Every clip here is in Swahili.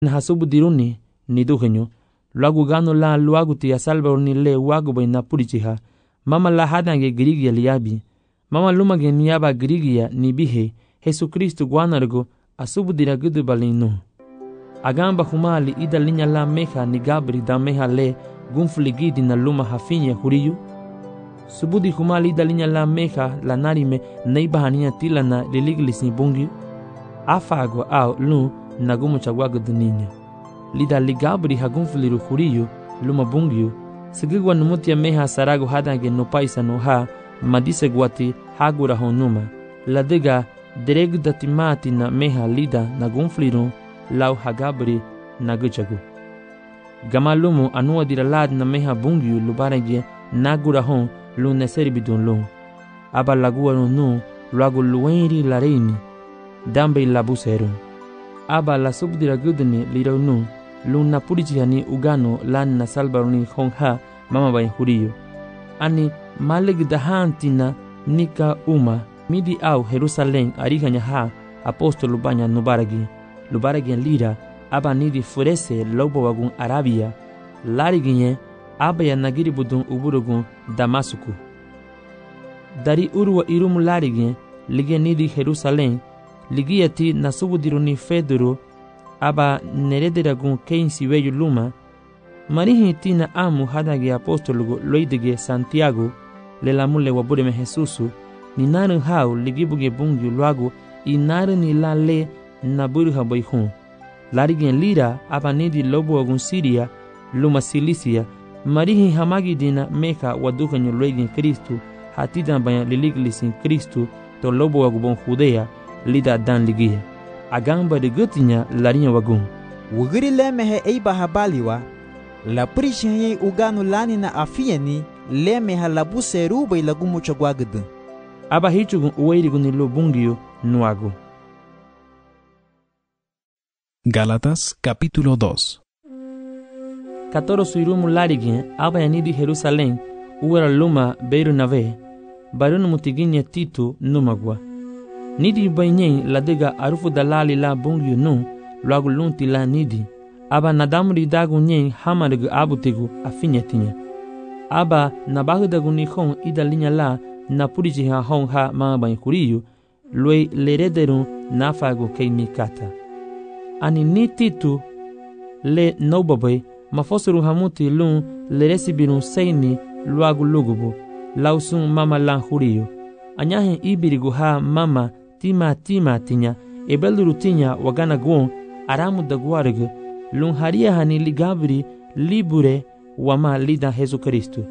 hasubu diruni ni duhenyo luagu gano la luagu tia salva ni le wagu bay na purichiha mama la hadange grigia liabi mama lumage niaba grigia ni bihe Jesucristo guanargo asubu diragudu balino agamba humali ida linya la meha ni gabri da meha le gunfligidi na luma hafinya huriyu subudi humali ida linya la meha la narime neiba hania tila na liliglis ni bungi afago au lu nagumu chagwago duninya lida ligabri hagunfliru huriyu luma bungiyu sigigwa numutia meha sarago hadange no paisa no ha madise guati hagura honuma ladega deregu datimati na meha lida nagunfliru lau hagabri naguchagu gamalumu anua diralad na meha bungiyu lubarege nagura hon lu neseri bidun lu aba lagua nu luagu luenri lareini dambe labusero aba la subdira gudni liro nu lu napurichihani ugano lan na salbaroni hongha mama bay huriyo ani maleg dahantina nika uma midi au Jerusalem arihanya ha apostolo banya lubaragi lira aba nidi furese lobo wagun Arabia lariginye aba ya nagiri budun uburugun Damasuku dari urwa irumu larigin lige nidi Jerusalem ligiyati nasubudiruni Fedoro aba nerederagun keinsi weyu luma marihi tina amu hadage apostologo loidege Santiago lelamule wabureme Jesusu ni narin hau ligibuge bungu luagu inarin ni lale naburiha bayhun larigen lira aba nidi lobo wagun Siria luma Silisia marihi hamagi dina meka wadukanyo loigin Kristu hatidan banya liliglisin Kristu to lobo wagubon Judea lida dan ligia agamba de gutinya larinya wagun wugiri lemehe eiba habaliwa la prishenye uganu lani na afieni lemeha labu seruba ilagumu chagwagdu aba hichugun uweirigun lo bungiyo nuagu. Gálatas capítulo 2. Katoro suirumu larigin aba yanidi Jerusalem uwera luma beiru nave barunu mutiginye Titu numagwa nidi bainyen ladega arufu dalali la bungiyo nu luagu lunti la nidi aba nadamuri dagu nyen hamargu abutigu afinyetinya aba nabahudagu nihon ida linya la napurijiha hon ha mabain kuriyu loi lerederu nafagu keini kata ani ni Titu le nobabai mafosuru hamuti lun leresibirun seini luagu lugubu lausun mama lan huriyu anyahen ibirigu ha mama tima tinya ebeluru tinya wagana guon aramu daguargu lun haria hani ligabri libure wama lida Jesu Kristu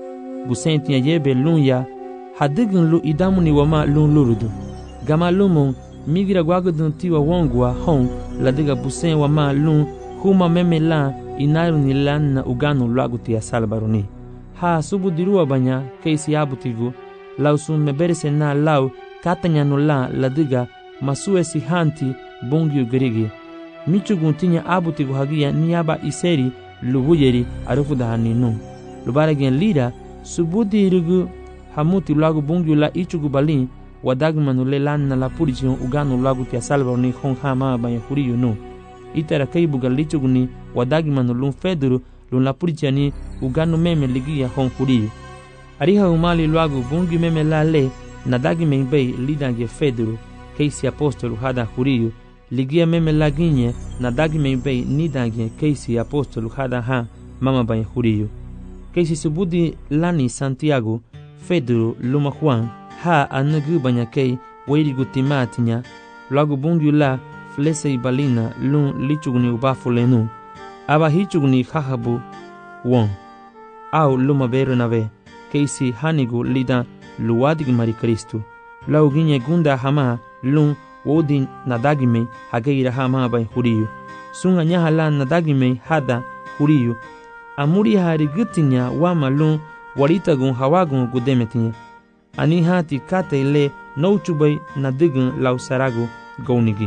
busen tinya yebe lun ya hadigun lu idamuni wama lun lurudu gama lumun migira gwagudun tiwa wongwa hon ladiga busen wama lun huma meme la inaruni lan na uganu luaguti ya salbaruni ha subu dirua banya keisi abutigu lausun meberese na lau katanya no la ladiga masue si hanti bungiu gerigi michugun tinya abutigu hagia niaba iseri lubuyeri arufu dahaninu lubaragen lira subudi rigu hamuti luagu bungiu la ichugu balin wadagmanu le lan na la purichion uganu luaguti ya salbaruni hon hama banya huriyu no itara kaibuga lichuguni wadagmanu lun Fedoro lun la purichiani uganu meme ligia hon huriyu ariha umali luagu bungi meme la le nadagi membei lidange Fedoro keisi apostolo hada huriyu ligia meme la ginye nadagi membei nidange keisi apostolo hada ha mama banya huriyu keisi subudi lani Santiago Fedoro luma Juan ha anagu banya kei weirigu timatinya luagu bungi la flese ibalina lun lichuguni ubafulenu aba hichuguni hahabu won au luma beru nave keisi hanigu lida luwadig mari Kristu lauginye gunda hama lun wodin nadagime hageira hama bay huriyu sunga nyahala nadagime hada huriyu amuri hari gutinya wama lun waritagun hawagun gudemetinya ani hati kate le nouchubay nadigun lausaragu gounigi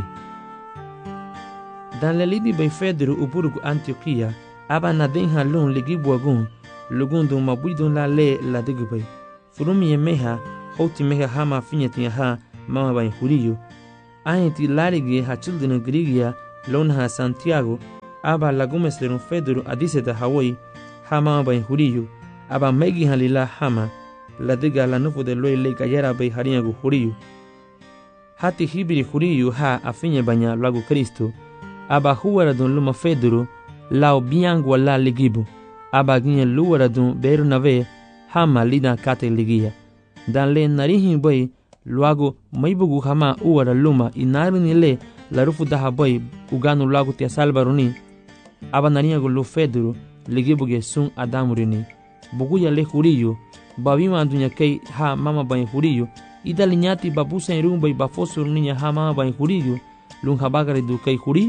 dan le lidi bay Fedoro uburugu Antioquia aba nadenha lun ligibuagun lugundun mabuidun la le la digubay furumi yemeha hoti meha hama finyetinya ha mama bay huriyu ahiti larige ha children grigia lonha Santiago aba lagumeslerun Fedro adiseta hawoi hama bay huriyu aba megi halila hama ladiga lanufu de loy le gayara bay hariyagu huriyu hati hibiri huriyu ha afinye banya lagu Kristo aba huwara dun luma Fedro lao biangu la ligibu aba ginye luwara dun beru nave hama lida kate ligia dan le narihi bay luago maibugu hama uwara luma inarini le larufu daha bay uganu lagu tia salbaruni aba nariyagu lu Fedro ligibuge sun adamurini buguya le huriyu babima dunya kei ha mama bay huriyu ida linyati babusa irumba i bafoso ninya ha mama bay huriyu lun habagari du kei huri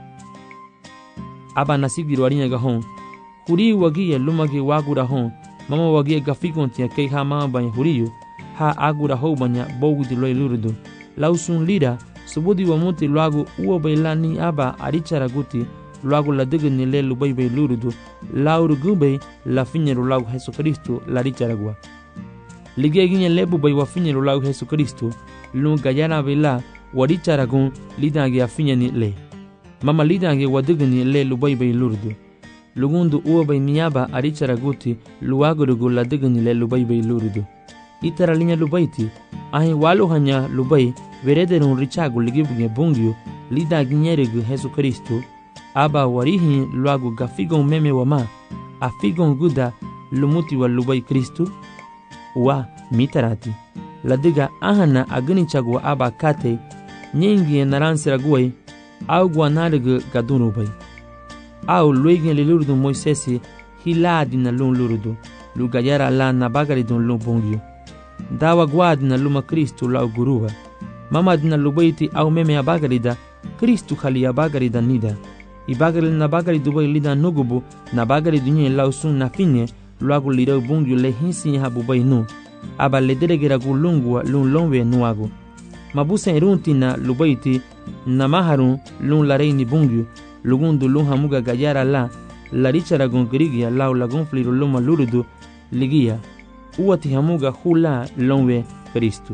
aba nasigiru arinya gahon huri wagia lumagi wagura hon mama wagia gafikon tia kei ha mama bay huriyu ha agura ho banya bogu di loy lurudu lausun lira subudi wa muti luagu uwa bailani aba arichara guti luagu la digni le lubai bay lurudu lauru gubay la finyeru lagu Jesu Kristo la richaragua ligeginye lebu bay wa finyeru lagu Jesu Kristo lu gayana bela waricharagun lidange afinyani le mama lidange wadigni le lubai bay lurudu lugundu uwa bay miyaba aricharaguti luagu la digni le lubai bay lurudu itara linya lubaiti ahi walu hanya lubai verederun richagu ligibuge bungyu lidaginyeregu Jesu Kristo aba warihi luagu gafigon meme wama afigon guda lumuti wa lubai Kristo wa mitarati ladiga ahana agani chagwa aba kate nyingi naransira guai au guanargu gadunu bai au luigi lulurudu Moisesi hiladi na lun lurudu lugayara la nabagari dun lun bungyu dawa guadi na luma Kristo lau guruwa mama dina lubaiti au meme abagarida Kristo khali abagarida nida ibagari na bagari dubai lida nugubu na bagari dunye lausun na finye luagu lirau bungyu le hinsi habu bai nu aba lederegera gulungwa lun longwe nuagu mabusa irunti na lubaiti na maharun lun lareini bungyu lugundu lun hamuga gayara la larichara gongirigia lau lagun fliru luma lurudu ligia uwati hamuga hula longwe Kristo.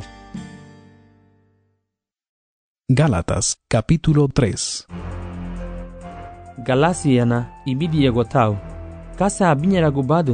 Gálatas capítulo 3. Galasiana ibidi yagotau kasa abinyara gubadu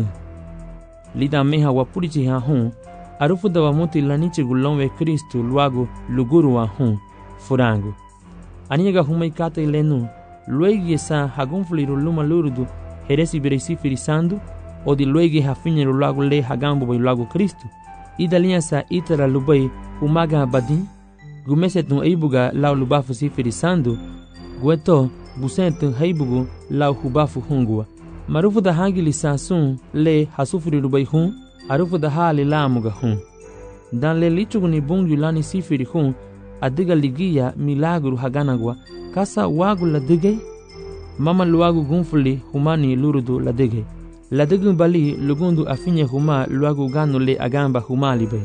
lida meha wapurichi ha hun arufu da wamuti lanichi gulonwe Kristo luagu luguru wa hun furangu aniga humai kata ilenu luegi esa hagunfuliru luma lurudu heresi beresi firisandu odi luegi hafinyeru luagu le hagambu bai luagu Kristo idalia sa itara lubai humaga badin gumesetun eibuga lau lubafu si firisandu gueto busentu heibugu lau hubafu hungua marufu da hangili sasun le hasufuri lubai hun arufu da hali lamuga hun dan le lichuguni bungyu lani sifiri hun adiga ligia milagru haganagwa kasa wagu la dige mama luagu gunfuli humani lurudu la dige la digun bali lugundu afinye huma luagu ganu le agamba huma libe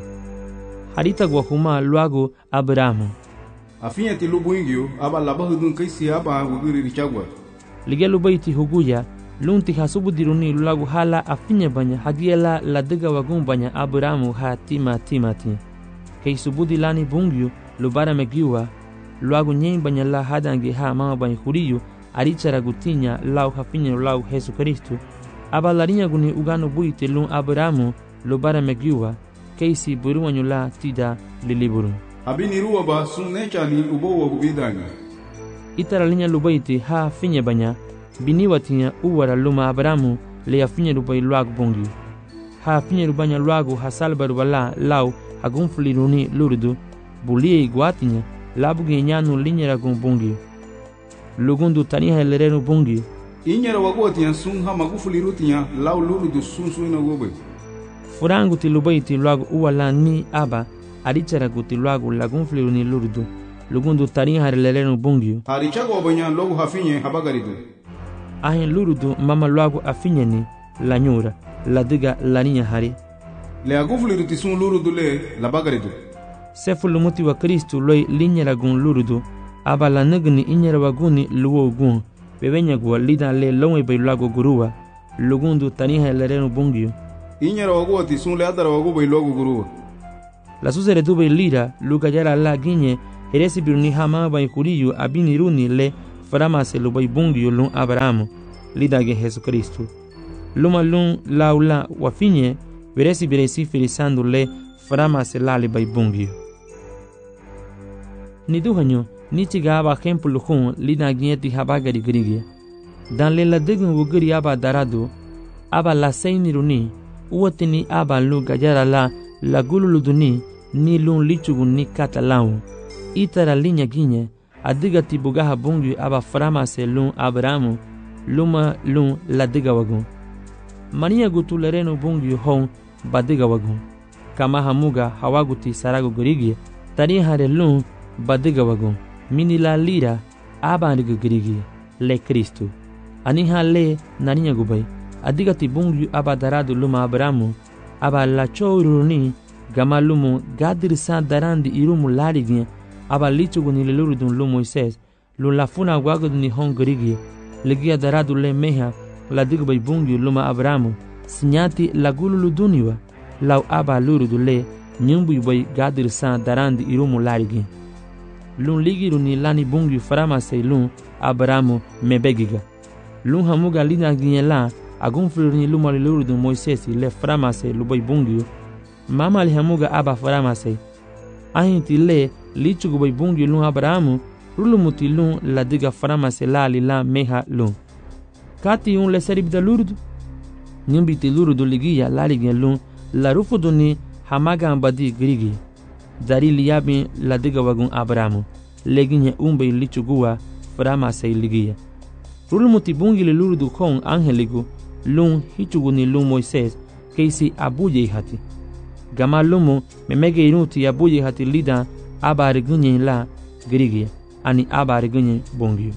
harita gwa huma luagu Abrahamu afinya ti lubungyo aba labahu dun kaisi aba gugiri richagwa lige lubaiti huguya lunti hasubudiruni luagu hala afinya banya hagiela la diga wagun banya Abrahamu ha timati kei subudi lani bungyo lubara megiwa luagu nyen banya la hadange ha mama banya huriyu arichara gutinya lau hafinya lau Jesu Kristo aba larinya guni ugano buite lun Abrahamu lubara megiwa keisi buruwanyu la tida liliburu abini ruwa ba sun nechali ubo wa gubidanga itara linya lubaiti ha finya banya biniwatinya uwara luma Abrahamu le afinya rubai luagu bongi ha finya rubanya luagu hasalba rubala lau hagunfuliruni lurudu bulie iguatinya labuge nyanu linyera gun bongi lugundu taniha elerenu bongi inyera wagotinya sun ha magufulirutinya lau lurudu sun na gobe furangu ti lubaiti luagu uwala ni aba arichara guti luagu lagunfuliruni lurudu lugundu taniha elerenu bongi arichago banya logu hafinye habagaridu ahin lurudu mama luagu afinyeni lanyura ladiga laninya hari le agufuliruti sun lurudu le labagaridu sefu lumuti wa Kristo loi linyera gun lurudu aba la nagni inyera waguni luo gun bebenya gwa lida le lonwe bai luagu guruwa lugundu taniha elerenu bongi inyera wagoti sun le adara wagu bai luagu guruwa la susere tu bai lira luka yara la ginye heresi biruni hama bai kuriyu abini runi le faramase lubai bungyo lun Abrahamu lidage Jesucristo. Luma lun laula wafinye beresi firisando le faramase lali bai bungyo. Ni duhanyo ni chiga aba ejemplo hun lidage ti habagari grige. Dan le ladigun wugiri aba darado aba la seiniruni uwatini aba lu gajara la gululuduni ni lun lichugun ni katalau itara linya ginye adiga tibugaha bungi aba faramase lun Abrahamu luma lun ladiga wagun mania gutulereno bungi hon badiga wagun kama hamuga hawaguti sarago grigi tari hare lun badiga wagun mini la lira aba ndigo grigi le Kristo ani hale naninya gubai adiga tibungi aba darado luma Abrahamu aba la choruni gamalumu gadir sa darandi irumu larignya aba lichugu ni lelurudun lu Moises lu lafuna wagud ni hongorigi legia daradu le meha la digbay bungi luma Abrahamu sinyati la gululu duniwa lau aba lurudu le nyumbu bay gadir sa darandi irumu larignya lun ligiru ni lani bungi faramase lun Abrahamu mebegiga lun hamuga lina ginyela agun ni luma lelurudun Moises le faramase lu bay bungi mama lihamuga aba faramase ahinti le lichugu bay bungi lun Abrahamu rulumuti lun la diga faramase la meha lun kati un le seribda lurdu nyumbiti lurdu ligiya laligya lun la rufuduni hamaga ambadi grigi dari liyabi la diga wagun Abrahamu leginya umbe lichuguwa faramase ligiya rulumuti bungi le lurdu kon angeligu lun hichugu ni lun Moises keisi abuye hati gama lumu memege inuti abuye hati lida aba regunye la grigia ani aba regunye bongio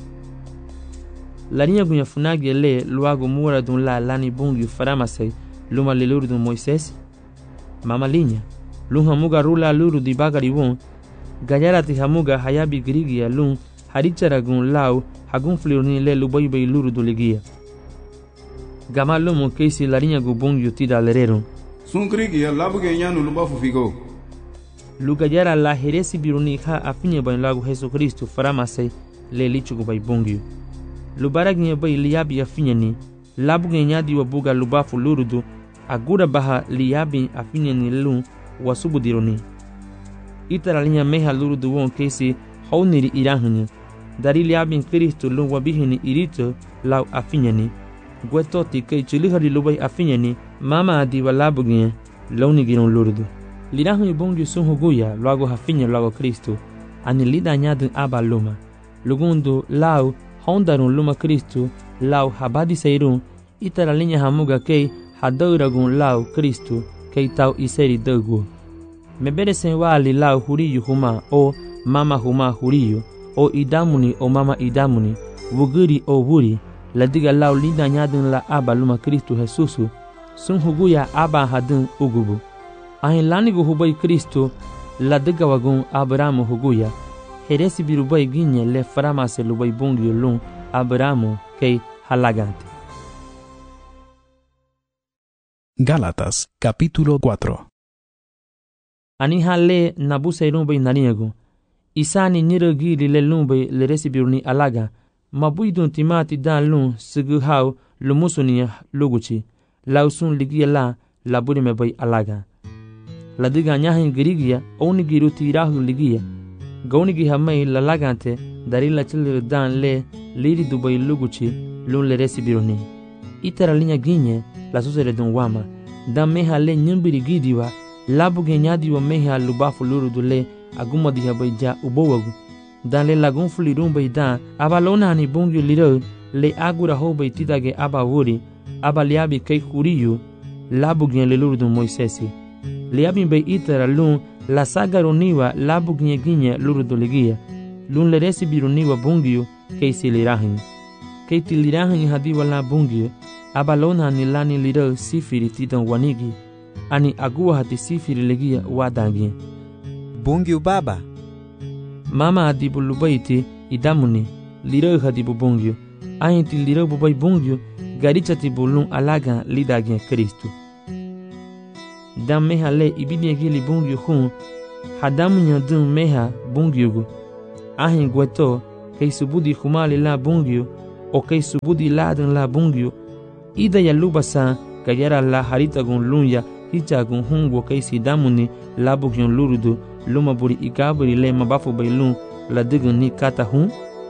la niña gunya funagi le luago mura dun la lani bongio faramase luma le luru dun Moises mama liña lun hamuga rula luru di bagari won gayarati hamuga hayabi grigia lun haricharagun lau hagun flirni le lubai bay luru do ligia gama lumu keisi la niña gu bongio tida lerero sun grigia labuge nyanu lubafu figo lugayara la heresi biruni ha afinye bay lagu Jesucristo faramase le lichugo bay bongio lubaragnya bay liabi afinye ni labuge nyadi wabuga lubafu lurudu agura baha liabi afinye ni lun wasubu dironi itara linya meha lurudu won kesi hauniri irahnya dari liabi Kristo lun wabihini irito lau afinye ni gwetoti kay chulihari lubay afinye ni mama adi walabuge launi giron lurudu lirahu bongi sun huguya luago hafinya luago Kristo ani lida nyadun aba luma lugundu lau hondarun luma Kristo lau habadi seirun itara linya hamuga kei hadauragun lau Kristo kei tau iseri dogu mebere sen wali lau huriyu huma o mama huma huriyu o idamuni o mama idamuni wuguri o wuri ladiga lau lida nyadun la aba luma Kristo Jesusu sun huguya aba hadun ugubu ahin lanigu hubay Kristo la diga wagun Abrahamu huguya heresi birubay ginye le faramase lubay bungyo lun Abrahamu kei halagante. Gálatas capítulo 4. Ani hale nabuse rumbay naniego isani nirogili le lumbay le resibiruni alaga mabuidun timati dan lun sigu hau lumusunia luguchi lausun ligia la laburi mebay alaga la diga nyahin grigia oni giruti rahu ligia gauni gi hamai la lagante dari la chil dan le liri dubai luguchi lun le resibiruni itara linya ginye la susere dun wama dan meha le nyumbiri gidiwa labu genyadi wa meha lubafu luru dule aguma di habaija ubowagu dan le lagun fulirun bai dan abalona ni bungyu liro le agura ho bai tidage aba wuri aba liabi kai kuriyu labu gen le luru dun Moisesi liabi bai itara lun la sagaroniwa labu ginye luru dolegia lun le resibiruniwa bungyu keisi lirahin keiti lirahin hadiwa la bungyu abalona ni lani liro sifiri tidan wanigi ani agua hati sifiri legia wadangi bungyu baba mama adibu lubaiti idamuni liro hadibu bungyu ayinti liro bubai bungyu garichati bulun alaga lidagi Kristo dam meha le ibini gili bungyu hun hadamu nyadun meha bungyugu ahin gweto kay subudi humali la bungyo o kay subudi ladan la bungyo ida ya lubasa kayara la harita gun lunya hicha gun hungwo kay sidamuni la bugyon lurudu luma buri ikaburi le mabafu bailun la digun ni kata hun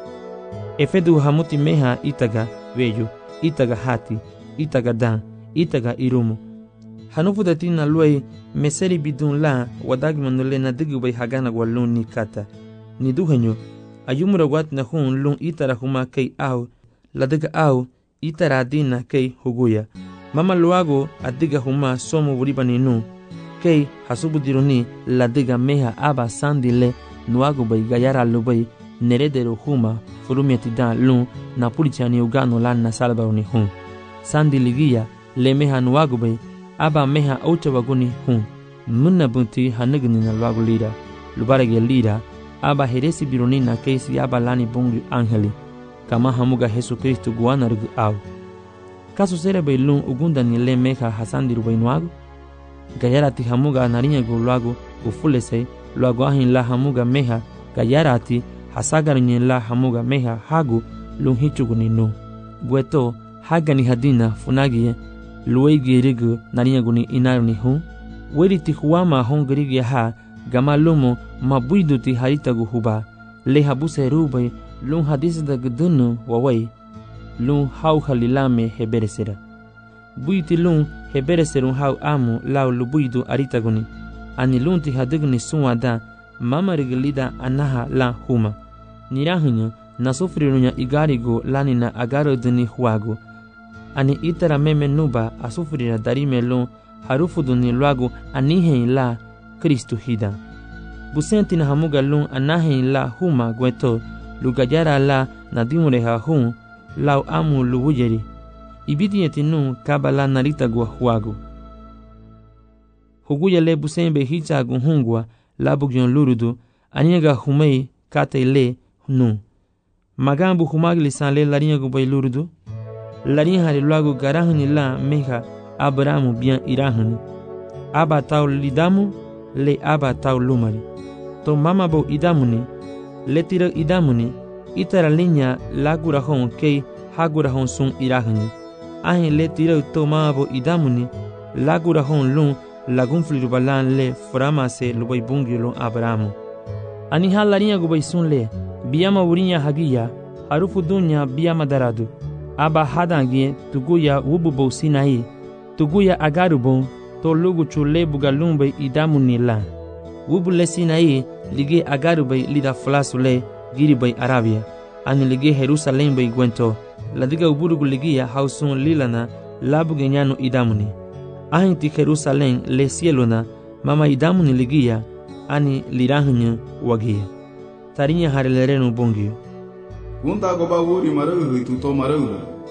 efedu hamuti meha itaga veyo itaga hati itaga dan itaga irumu hanufu datina luay meseri bidun la wadagmanule na digu bay hagana walun ni kata ni duhanyo ayumura wat na hun lun itara huma kay au la diga au itara dina kay huguya mama luago adiga huma somo buribani nu kay hasubudiruni la diga meha aba sandile nuago bay gayara lubay neredero huma furumiati dan lun na pulichani ugano lan na salbaruni hun sandi ligia le meha nuago bay aba meha aucha waguni hun munna bunti hanagni na luago lira lubarage lira aba heresi biruni na kesi aba lani bungi angeli kama hamuga Yesu Kristo guana rugu au kaso sere bay lun ugunda ni le meha hasandi rubay nuago gayarati hamuga narinya gu luago ufulese luago ahin la hamuga meha gayarati hasagarnye la hamuga meha hagu lun hichuguni nu bueto hagani hadina funagie luigi rigu narinya guni inaruni hu weriti huama hongrigia ha gama lumo mabuiduti haritagu huba le habuse rubay lun hadisda gudunu wawai lun hau halilame heberesera buiti lun hebereserun hau amu lau lubuidu aritaguni ani lunti hadigni suwada mama rigilida anaha la huma nirahunya nasufrirunya igarigo lanina agaroduni huago ani itara meme nuba asufrira darime lun harufuduni luago anihen la Kristu hida busenti na hamuga lun anahen la huma gweto lugayara la nadimureha hun lau amu lubujeri ibidiyeti nun kabala narita gwa huago huguya le busembe hicha gun hungwa la bugyon lurudu aniga humei kate le nun magambu humagli san le larinya gu bay lurudu larinya hali luago garahani la meha abramu bien irahani aba tau lidamu le aba tau lumari to mama bo idamuni le tira idamuni itara linya la gurahon kei hagurahon sun irahani ahin le tira to mama bo idamuni la gurahon lun lagun flirubalan le frama se lubay bungi lun abramu ani halarinya gubay sun le biyama wurinya hagiya harufu dunya biyama daradu aba hadangie tuguya wububo sinai tuguya agarubon to lugu chule bugalumbe idamuni la wubule sinai lige agarubay lida flasule giribay arabia ani lige Jerusalem bay gwento ladiga uburugu ligia hausun lilana labuge nyanu idamuni ahinti Jerusalem le cielona mama idamuni ligia ani lirahnya wagia tarinya harelerenu bongio gunda goba wuri marahu tuto marahu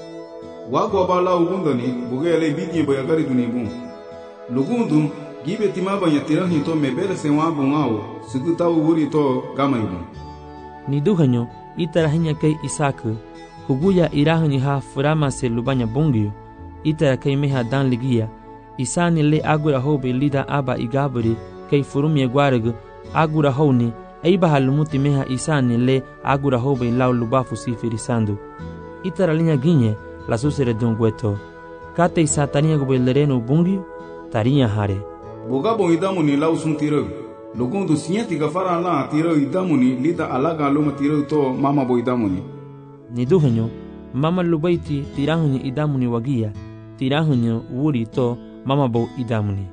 wago bala ugundani bugele bidye bayagari dunibu lugundum gibe timaba yatirahi to mebere sewa bungao suguta wuri to gamaibu ni duhanyo itarahinya kay isaku huguya irahni ha furama se lubanya bongio itara kay meha dan ligia isani le agura hobe lida aba igaburi kay furumye gwarag agura honi aiba halumuti meha isani le agura hobe lau lubafu sifirisando itara linya ginye la susere dongweto kate isatania gobelereno bungio tarinya hare bogabo idamuni lau sun tiro lugundu sinyati gafara la tiro idamuni lida alaga luma tiro to mama bo idamuni ni duhanyo mama lubaiti tirahunyo idamuni wagia tirahunyo wuri to mama bo idamuni.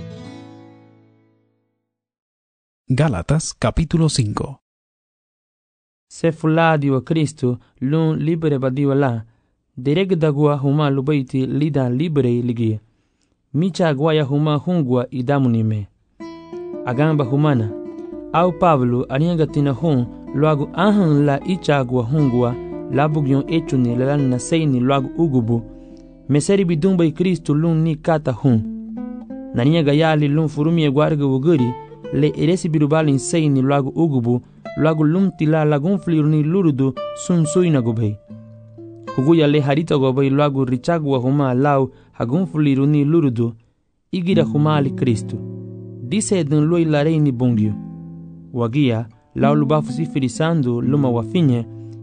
Gálatas capítulo 5. Se fuladi wa Kristo lun libere badiwa la dereg dagwa huma lubaiti lida libere ligia micha gwaya huma hungwa idamuni me agamba humana au Pablo aniagatina hun luagu ahan la ichagwa hungwa labugyon echuni lalana seini luagu ugubu meseri bidumba Kristo lun ni kata hun naniaga yali lun furumie gwarga wuguri le eresi birubalin seini luagu ugubu luagu lun tila lagun fliruni lurudu sun suina gubei huguya le harita gobei luagu richagwa huma lau hagun fliruni lurudu igira huma ali Kristo dise dun loi lareini bongio wagia lau lubafu sifirisando luma wafinye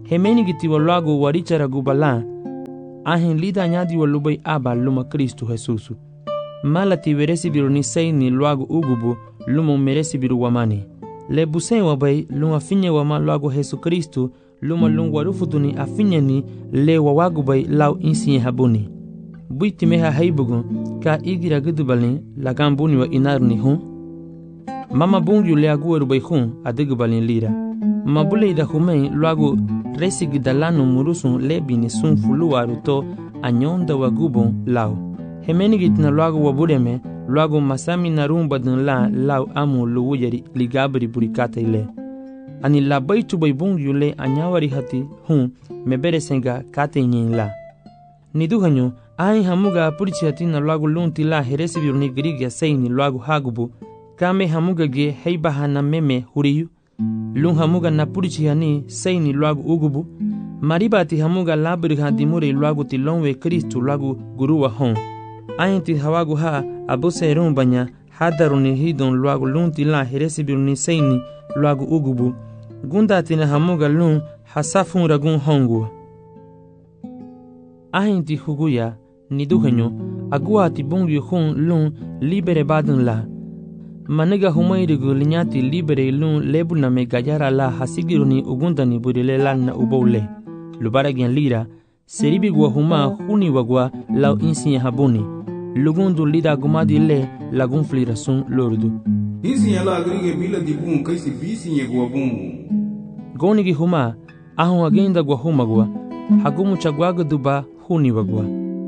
Hemeni ti lago warichara gubala. Ahin lida nyadi walubay aba luma Kristo Jesus. Malati veresi biru ni seini lago ugubu luma meresi biru wamani. Le busei wabay luma finye wama lago Jesu Kristo luma lungwa rufutuni afinyani le wawagubay lau insiye habuni. Buiti meha haibugu ka igira gudubalin lagambuni wa inarni hun. Mama bungyu le aguwa rubay hun adigubalin lira. Mabule ida humei lago resigi dalano murusun lebini sun fuluaru to anyonda wagubon lau. Hemenigit na lago wabureme lago masami narumba dun la lau amu luwujari ligabri burikata ile. Ani labai tubay bungyu le anyawari hati hun mebere senga kate nyin la. Niduhanyo ai hamuga purichi hati na lago lunti la heresi biruni grigia seini lago hagubu kame hamuga ge heibaha na meme huriyu. Lung hamuga na purichi hani seini lago ugubu maribati hamuga labri hadimure lago tilonwe Kristu lago guruwa hon. Ainti hawagu ha abuse rumbanya hadaruni hidon lago lunti la heresi biruni seini lago ugubu gunda tina hamuga lung hasafun ragun hongu. Ainti huguya niduhenyo agua ti bungyu hun lung libere badun la. Maniga humairigu linyati libere lung lebuna me gayara la hasigiruni ugundani burile na ubole. Lubaragian lira seribi gua huma huni wagua lau insiye habuni. Lugundu lida gumadi le lagun flirasun lordu. Insiye la agrige bila dibun kaisi bisiye gua bungu. Gonigi huma ahun agenda gua huma gua hagumu chagwaga duba huni wagua.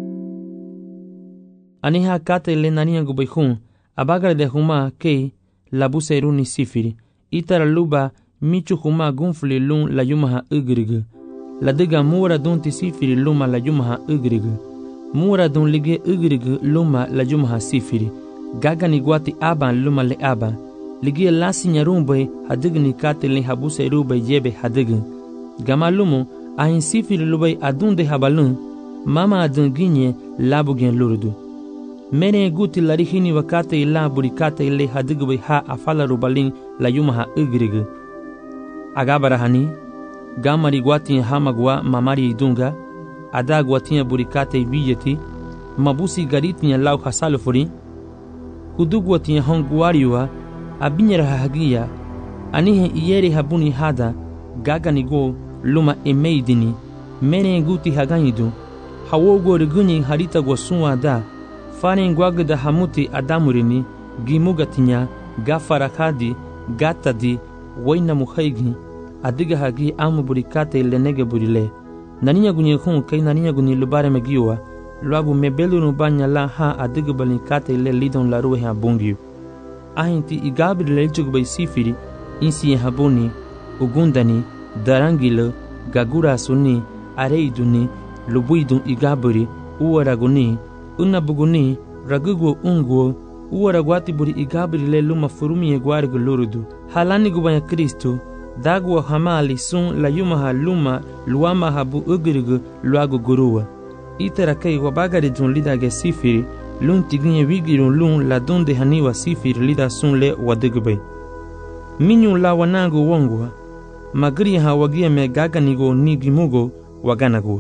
Aniha kate le nania gubay hun abagar de huma kei labuse runi sifiri. Itara luba michu huma gunfli lun la yumaha ugrigu. La diga mura dunti sifiri luma la yumaha ugrigu. Mura dun lige ugrigu luma la yumaha sifiri. Gaga ni guati aban luma le aban. Ligia lasi nyarumbay hadigni kate le habuse rubay jebe hadign. Gama lumu ahin sifiri lubay adunde habalun. Mama adun ginye labu gen lurdu. Mene guti larihini wakate ila burikate ile hadigubay ha afala rubalin la yumaha ugrigu. Agabarahani gamari guati hamagwa mamari idunga ada guati burikate vijeti mabusi gariti lau hasalufuri hudu guati honguariwa abinyera hagia anihe iyeri habuni hada gagani go luma emeidini mene guti haganidu hawogo regunyi harita gosunwa da Faren gwagda hamuti adamurini gimugatinya gafarakadi gatadi waina muhaigi adiga hagi amu burikate lenege burile naninya gunye hun kai naninya gunye lubare megiwa lagu mebelu nubanya la ha adiga balikate le lidon la ruhe abungiu ahinti igabri lechug bay sifiri insi habuni ugundani darangilo gagura suni areiduni lubuidun igabri uwaraguni Unabuguni, ragugo unguo, uwaragwati buri igabri le luma furumi e guargo lurudu. Halani gubanya Kristo, dagwa hamali sun la yumaha luma luama habu ugrigu luago gurua. Iterakei wabagari jun lida ge sifiri, lun tiginye wigirun lun la donde haniwa sifiri lida sun le wadigube. Minyu la wanangu wongwa, magri ha wagia me gaganigo nigimugo waganago.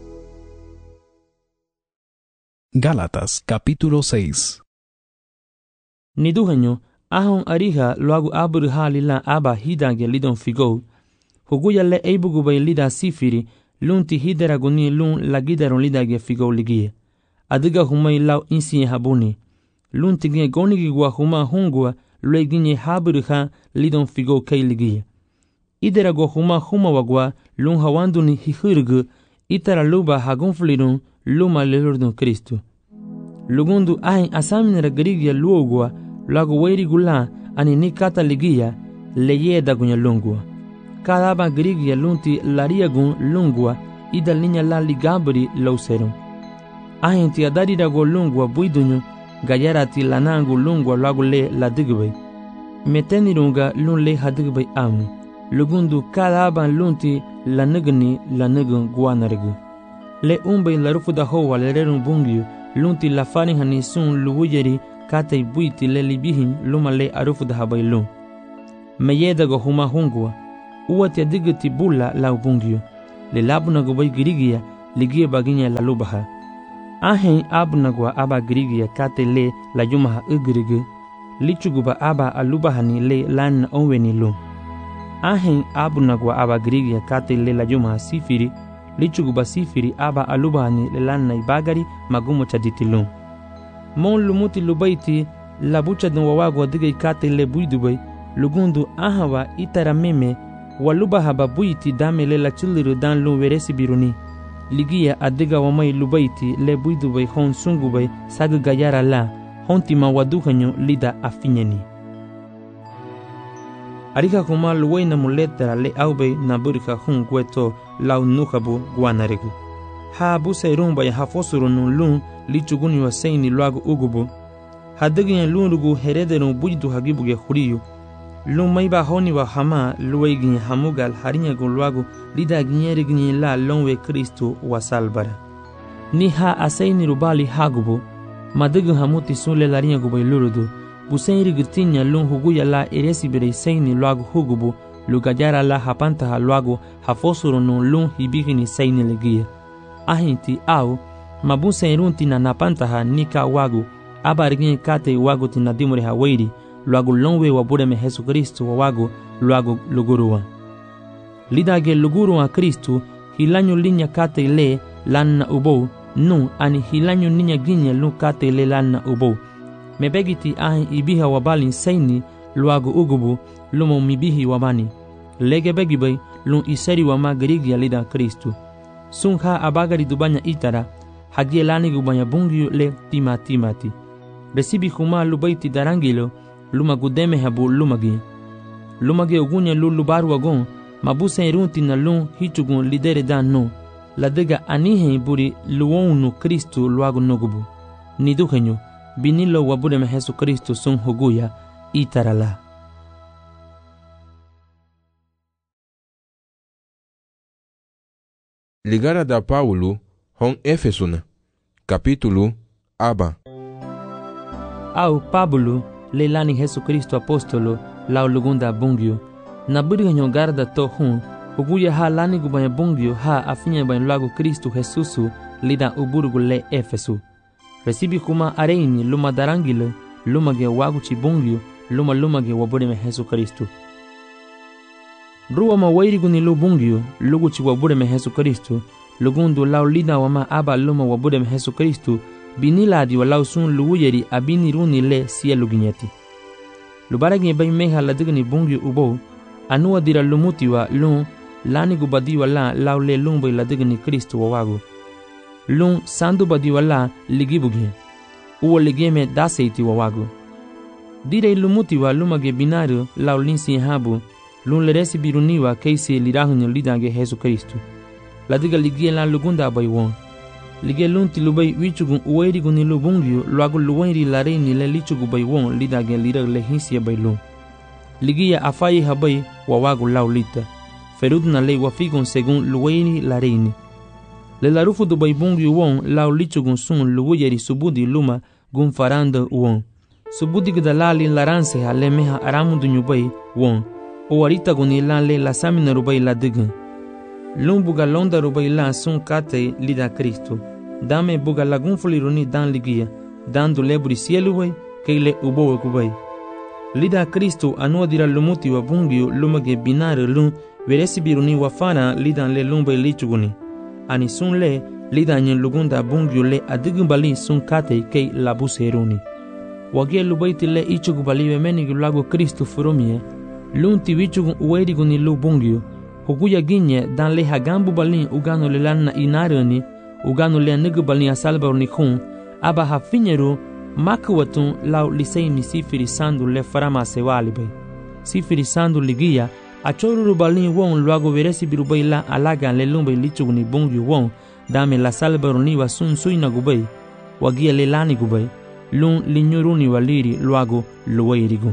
Gálatas capítulo 6. Niduhenyo ahon ariha luagu abur halila aba hidange lidon figo huguya le eibugubay lida sifiri lunti hideraguni lun lagidaron lidage figo ligie adiga humay lau insiye habuni lunti ginye gonigi gua huma hungua lue ginye habur ha lidon figo kei ligie iderago huma wagua lun hawanduni hihurgu itara luba hagunflirun luma lelurdun Kristu. Lugundu ahin asaminera garigia luogua lago weiri gula ani ni kata ligia leyeda gunya lungua. Kadaba garigia lunti laria gun lungua ida linya la ligabri lauserum. Ahin ti adari dago lungua buidunyo gayara ti lanangu lungua lago le la digbe. Metenirunga lun le hadigbe amu. Lugundu kadaba lunti la nugun guanargu. Le umbe la rufu da hoa le rerun bungiu lunti la farin hani sun luwujeri kate buiti le libihin luma le arufu da habai lum. Meyeda go huma hungua uwa te digiti bula la bungiu le labunagubay girigia ligia baginya la lubaha. Ahen abunagwa aba girigia kate le la yumaha ugirigu, lichuguba aba alubahani le lan onweni lum. Ahen abunagwa aba girigia kate le la yumaha sifiri, lichuguba sifiri aba alubahani le lan na ibagari magumo chaditilum. Mon lumuti lubaiti la bucha don wawagwa diga ikate le buidubay, lugundu ahawa itara meme, walubaha babuiti dame le la chuliru dan lum veresi biruni. Ligia adiga wamai lubaiti le buidubay hon sungubay sagu gayara la, hontima waduhanyo lida afinyeni. Arika kuma luway na muletara le aubay na burika hun kweto lau nukabu guanarigu. Ha busa rumba ya hafosuru nun lun lichuguni wa seini luagu ugubu. Hadigin lunugu herederun buidu hagibuge huriyu. Lun maiba honi wa hama luwaygin hamugal harinyagun luagu lida ginyerigin la lonwe Kristu wa salbara. Ni ha aseini rubali hagubu. Madigin hamuti sunle larinyagubay lurudu. Busairi gitinya lun huguya la eresibere seini luagu hugubu. Lugajara la hapantaha luagu hafosuru nun lun hibigini seini legia. Ahinti au mabusa irunti na napantaha nika wagu abarigin kate wagu tina dimure hawairi luagu lonwe wabureme Yesu Kristu wa wagu luagu luguruwa. Lidage luguruwa Kristu hilanyu linya kate le lanna ubou nu ani hilanyu ninya ginye lu kate le lanna ubou. Mebegiti ahin ibiha wabalin seini luagu ugubu lumo mibihi wabani. Lege begibay lun iseri wama gerigia lida Kristu. Sungha abagari dubanya itara, hagie lani gubanya bungiu le timati. Resibi kuma lubaiti darangilo, luma gudeme habu lumagi. Lumagi ugunya lu lubaru wagon, mabusa irunti na lun hichugun lidere dan no. Ladega anihe buri luonu Kristu luagu nogubu. Niduhenyo, binilo wabureme Yesu Kristu sun huguya itara la. Ligara da Paulo hon Efesuna capítulo aba. Au Pablo le lani Yesu Kristo apostolo lau lugunda bungio. Na buriganyo garda to hun uguya ha lani gubanya bungio ha afinya ban lagu Kristo Jesusu lida uburugu le Efesu. Resibi kuma areini luma darangile luma ge waguchi bungio luma ge wabureme Yesu Kristo. Ruwa mawairigu ni lubungio, luguchi wabureme Yesu Kristu, lugundu lau lida wama aba luma wabureme Yesu Kristu, biniladi wa lau sun luuyeri abini runi le siya luginyeti. Lubaragi bay meha ladigani bungio ubou, anuwa dira lumuti wa lun, lani gubadi wa la lau le lumbay ladigani Kristu wawagu. Lun sandu badi wa la ligibugi, uwa ligeme daseiti wawagu. Dire lumuti wa lumage binario lau linsi habu, lun leresi biruniwa keisi lirahunyo lidange Yesu Kristu. Ladiga ligie lan lugunda bay won. Ligie lunti lubay wichugun uwairigu ni lubungyo luagu luwairi lareini le lichugu bay won lidange lirag le hinsiya bay lun. Ligia afayi habay wawagu lau lita. Ferudna le wafigun segun luwairi lareini. Le larufu du bay bungyo won lau lichugun sun luwayeri subudi luma gun faranda won. Subudi gdalali laranse ha le meha aramundu nyubay won. O warita guni lan le la samina rubay la digan. Lun buga londa rubay lan sun kate lida Kristo. Dame buga lagun fuliruni dan ligia. Dan du leburi sielu way, kei le ubo kubay. Lida Kristo anua dira lumuti wa bungio lumage binare lun veresi biruni wafana lidan le lumbay lichuguni. Ani sun le lidan nyen lugunda bungio le adigimbali sun kate kei labu seruni. Wagie lubaiti le ichugubali wemeni lago Kristo furumie. Lunti wichugun uwairigu ni lu bungio, huguya ginye dan le hagambu balin ugano le lan na inarani, ugano le nigu balin asalbar ni khun, aba hafinyeru makwatun lau lisei mi sifiri sandu le farama sewalibay. Sifiri sandu ligia, achoruru balin won luago veresi birubay la alagan le lumbay lichugun ni bungio won, dame la salbar ni wa sun suina gubay, wagia le lani gubay, lun linyuruni waliri luago luwairigu.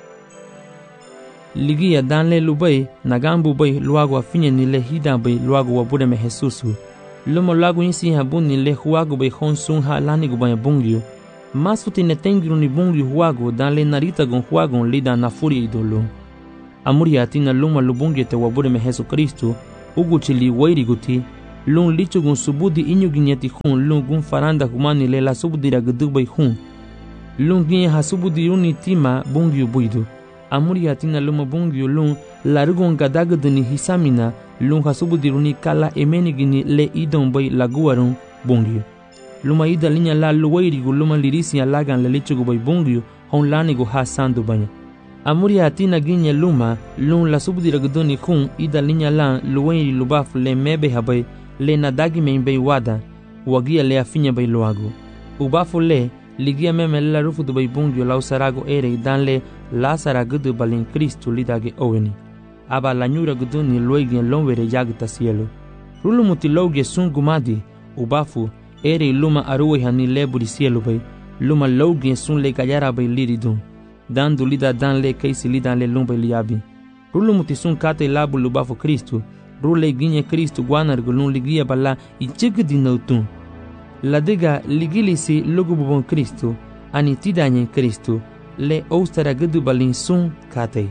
Ligia dan le lubay, nagambu bay luago afinye ni le hida bay luago wabureme Jesusu. Lumo lago insi habun ni le huago bay hon sun ha lani gubaya bungio. Masuti ne tengiru ni bungio huago dan le narita gon huago lida na furi idolo. Amuri atina luma lubungio te wabureme Jesu Kristu, uguchili wairiguti lun lichugun subudi inyuginyeti hun lun gun faranda humani le la subudira gudubay hun lun ginye hasubudi uni tima bungiu buidu amuri hatina luma bungiu lun larugon gadaguduni hisamina lun hasubudi runi kala emeni gini le idon bay laguarun bungiu luma ida linya la luwairigu luma lirisi alagan le lichugu bay bungiu hon lanigu hasandu banya amuri hatina ginye luma lun la subudira guduni hun ida linya la luwairi lubafu le mebe habay le nadagi membei wada wagia le afinya bay loago ubafu le ligia meme la rufu du bay bungio la usarago ere dan le la saragudu balin Kristu lidage oweni aba la nyura guduni luegien lonwere yagta cielo rulu mutiloge sun gumadi ubafu ere luma aruwe hani le buri cielo bay luma logien sun le kayara bay liridun dandu lida dan le keisi lidan le lumba liabi rulu mutisun kate labu lubafu Kristu rule ginye Kristu guanar gulun ligia bala ichigdi nautun ladiga ligilisi lugububon Kristu ani tidanye Kristu le oustara gudu balin sun kate.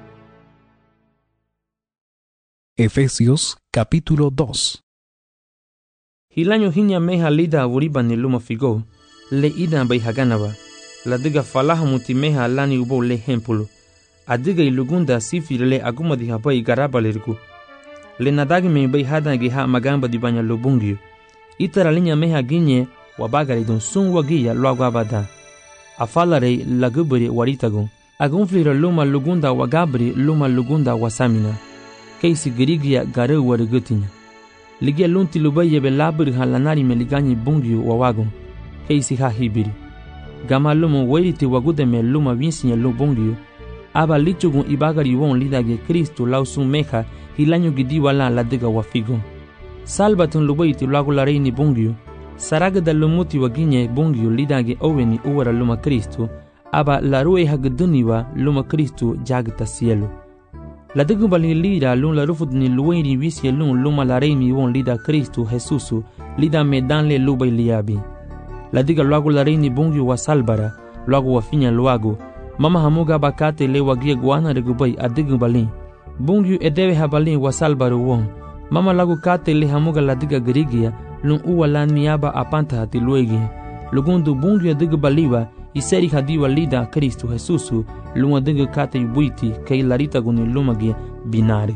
Efesios capítulo 2. Hilanyo hinya meha lida uribani luma figo le ida bay haganaba ladiga falaha muti meha lani ubo le hempulu adiga ilugunda sifir le agumadi habai garabalirgu le nadagi me bay hadangi ha magamba di banya lubungio itara linya meha ginye wabagari don sun wagia luagabada afalare lagubri waritago agunflira luma lugunda wagabri luma lugunda wasamina keisi girigia gare warigutinya ligia lunti lubaye be labri halanari meligani bungio wawagon keisi ha hibiri gama luma wairiti wagude me luma vinsinya lubungio aba lichugun ibagari won lidage Kristu lausun meha hilanyo gidi wala ladiga wafigo salbatun lubaiti lagulareni bungio saragada lumuti waginye bungio lidage oweni uwara luma Kristu aba larue hagduniwa luma Kristu jagta cielo ladigu bali lida lun la rufudni luweni visye lun luma lareni won lida Kristu Jesusu lida medan le lubay liabi ladiga lagulareni bungio wa salbara lagu wafinya luago mama hamuga bakate le wagia guana regubay adigu balin bungyu edewe habalin wasalbaru won mama lagu kate le hamuga ladiga girigia lun uwa la niaba apanta hati luegi lugundu bungyu adigu baliwa iseri hadiwa lida Kristu Jesusu lun adigu kate yubuiti kei larita guni lumagi binari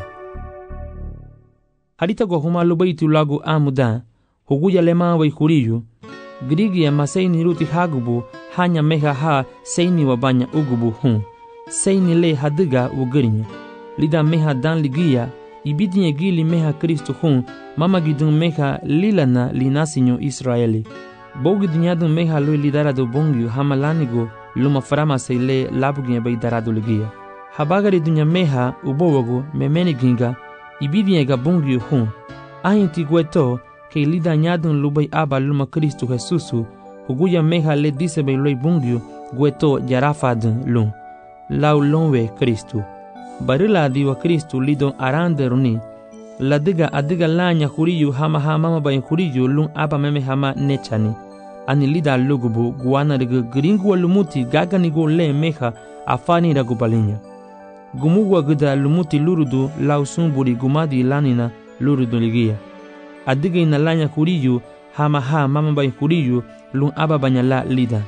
harita go huma lubaiti lagu amuda huguya lema wa ikuriyu girigia maseini ruti hagubu hanya meha ha seini wabanya ugubu hun seini le hadiga ugirinya lida meha dan ligia ibidinye gili meha Kristu hun mama gidun meha lilana linasinyo Israeli bogi dinyadun meha lui lidarado bongyu hamalanigo luma farama seile labuginye bay darado ligia habagari dunya meha ubowago memeni ginga ibidinye ga bongyu hun ahinti gweto ke lida nyadun lubay aba luma Kristu Jesusu huguya meha le dise bay loy bungyu gweto jarafadun lun lau lonwe Kristu barila diwa Kristu lidon arande runi ladiga adiga lanya huriyu hama mama bay huriyu lun aba meme hama nechani ani lida lugubu guana riga gringu lumuti gaganigo le meha afani ragu balinya gumuwa gida lumuti lurudu lau sumburi gumadi lanina lurudu ligia adiga ina lanya huriyu hama mama bay huriyu lun aba banyala lida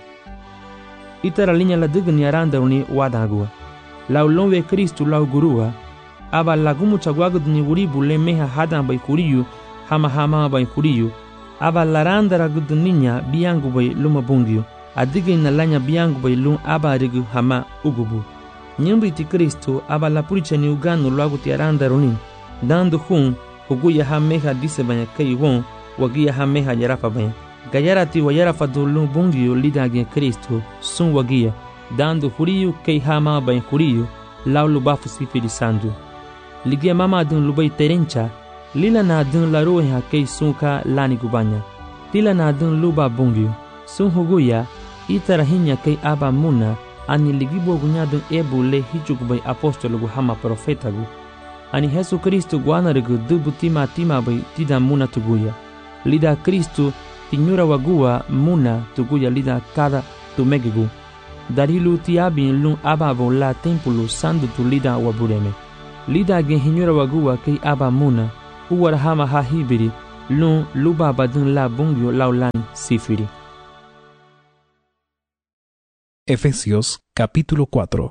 itara linya ladiga ni aranda runi wadagua lau lonwe Kristu lau gurua aba lagumu chagwagudni uribu le meha hadan bay kuriyu hama bay kuriyu aba laranda ragudninya biangu bay luma bungyu adiga inalanya biangu bay lum aba rigu hama ugubu nyumbi ti Kristu aba la purichani uganu lagu ti aranda runi dandu hun huguya ha meha dise banya kei won wagia ha meha yarafa banya gayarati wa yarafa do lum bungyu lidage Kristu sun wagia dandu huriyu kei hama bay huriyu lau lubafu sifiri sandu ligia mama dun lubay terencha lila na dun laruhe ha kei sunka lani gubanya tila na dun luba bungyu sun huguya itarahinya kei aba muna ani ligibo gunya dun ebu le hichugubay apostolo gu hama profeta gu ani Jesu Kristu guanarigu dubu tima bay tida muna tuguya lida Kristu tinyura wagua muna tuguya lida kada tumegigu darilu tiabin lun ababo la tempulu sandu tu lida wabureme lida gen hinyura wagua kei aba muna uwara hama ha hibiri lun luba badun la bungyo laulan sifiri. Efesios capítulo 4.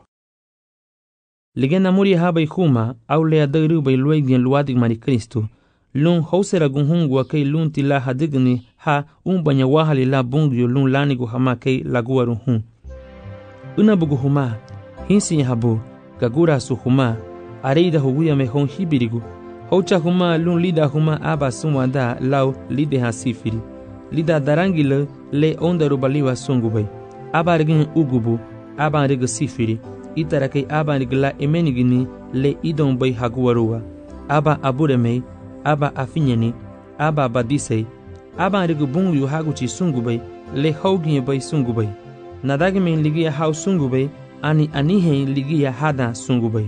Ligena muri haba ikuma au lea dagru bay luegien luadig mari Kristo. Lun hausera gunhungwa kay lun tila hadigni ha umbanya wahali la bungyo lun lanigu hama kay laguaru hun. Una bugu huma hinsi habu gagura su huma areida huguya me hon hibirigu. Haucha huma lun lida huma aba sumwanda lau lide ha sifiri. Lida darangile le ondaru baliwa sungubay. Aba rigin ugubu aba riga sifiri. Itara kay aba rigla emenigini le idon bay haguarua. Aba aburemei aba afinyani aba badisei aba riga bungu haguchi sungubay le haugin bay sungubay. Nadagemen ligia hau sungubay ani anihen ligia hada sungubay.